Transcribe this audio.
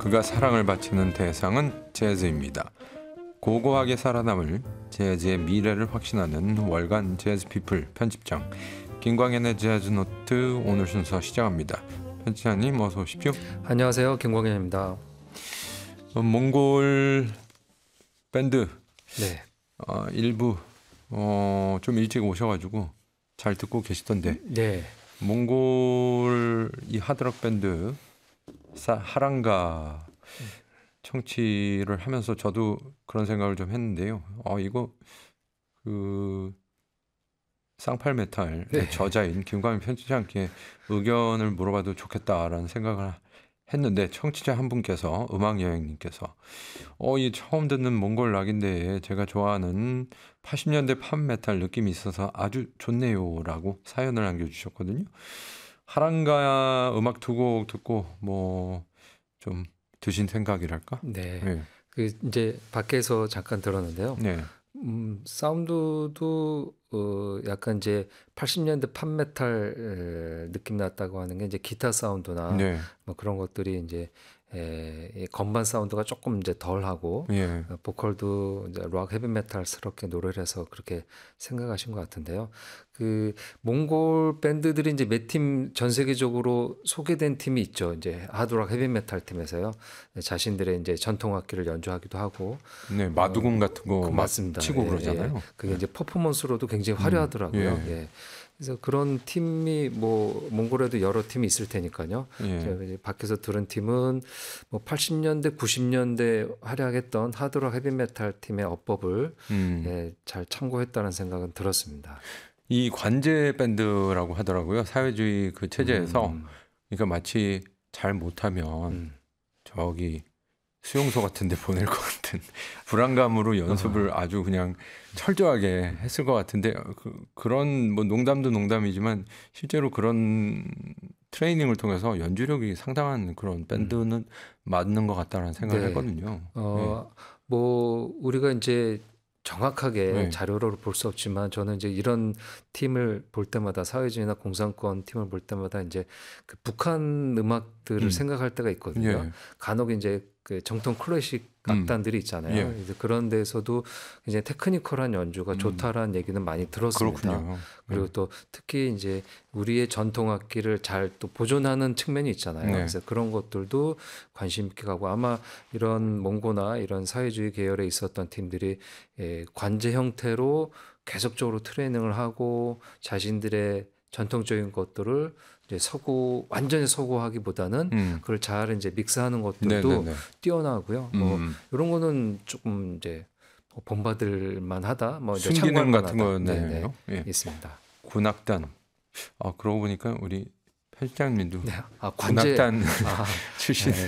그가 사랑을 바치는 대상은 재즈입니다. 고고하게 살아남을 재즈의 미래를 확신하는 월간 재즈피플 편집장 김광현의 재즈노트 오늘 순서 시작합니다. 편집장님 어서 오십시오. 안녕하세요. 김광현입니다. 몽골 밴드 네. 일부 좀 일찍 오셔가지고 잘 듣고 계시던데 네. 몽골 이 하드락 밴드 하랑가 청취를 하면서 저도 그런 생각을 좀 했는데요. 이거 그 쌍팔 메탈의 네. 저자인 김광현 편집장께 의견을 물어봐도 좋겠다라는 생각을 했는데 청취자 한 분께서 음악여행님께서 이 처음 듣는 몽골 락인데 제가 좋아하는 80년대 팝메탈 느낌이 있어서 아주 좋네요라고 사연을 남겨주셨거든요. 하랑가 음악 두 곡 듣고 뭐 좀 드신 생각이랄까? 네. 네. 그 이제 밖에서 잠깐 들었는데요. 네. 사운드도 약간 이제 80년대 팝메탈 느낌 났다고 하는 게 이제 기타 사운드나 네. 뭐 그런 것들이 이제 이 건반 사운드가 조금 이제 덜하고 예. 보컬도 이제 락 헤비메탈스럽게 노래를 해서 그렇게 생각하신 것 같은데요. 그 몽골 밴드들이 이제 몇 팀 전 세계적으로 소개된 팀이 있죠. 이제 하드락 헤비메탈 팀에서요. 자신들의 이제 전통 악기를 연주하기도 하고. 네, 마두궁 같은 거 맞습니다. 치고 예, 그러잖아요. 예. 그게 이제 퍼포먼스로도 굉장히 화려하더라고요. 예. 예. 그래서 그런 팀이 뭐 몽골에도 여러 팀이 있을 테니까요. 예. 제가 이제 밖에서 들은 팀은 뭐 80년대, 90년대 활약했던 하드락 헤비메탈 팀의 어법을 잘 참고했다는 생각은 들었습니다. 이 관제 밴드라고 하더라고요. 사회주의 그 체제에서 그러니까 마치 잘 못하면 저기 수용소 같은 데 보낼 것 같은 불안감으로 연습을 아주 그냥 철저하게 했을 것 같은데 그런 뭐 농담도 농담이지만 실제로 그런 트레이닝을 통해서 연주력이 상당한 그런 밴드는 맞는 것 같다는 생각을 네. 했거든요. 뭐 우리가 이제 정확하게 네. 자료로 볼 수 없지만 저는 이제 이런 팀을 볼 때마다 사회주의나 공산권 팀을 볼 때마다 이제 그 북한 음악들을 생각할 때가 있거든요. 예. 간혹 이제 그 정통 클래식 악단들이 있잖아요. 예. 그래서 그런 데서도 이제 테크니컬한 연주가 좋다라는 얘기는 많이 들었습니다. 그렇군요. 그리고 또 특히 이제 우리의 전통 악기를 잘 또 보존하는 측면이 있잖아요. 네. 그래서 그런 것들도 관심 있게 가고 아마 이런 몽고나 이런 사회주의 계열에 있었던 팀들이 관제 형태로 계속적으로 트레이닝을 하고 자신들의 전통적인 것들을 이제 완전히 서구하기보다는 그걸 잘 이제 믹스하는 것들도 네네네. 뛰어나고요. 뭐 이런 거는 조금 이제 본받을 만하다. 뭐 이제 순기능 참고할 같은 만하다. 거네요. 예. 있습니다. 군악단. 그러고 보니까 우리 편집장님도 네. 관제 군악단 출신. 네.